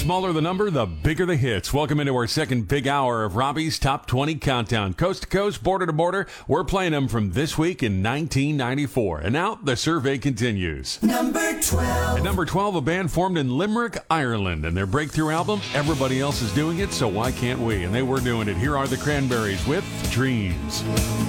smaller the number, the bigger the hits. Welcome into our second big hour of Robbie's Top 20 Countdown. Coast to coast, border to border, we're playing them from this week in 1994. And now the survey continues. Number 12. At number 12, a band formed in Limerick, Ireland. And their breakthrough album, Everybody Else Is Doing It, So Why Can't We? And they were doing it. Here are the Cranberries with Dreams.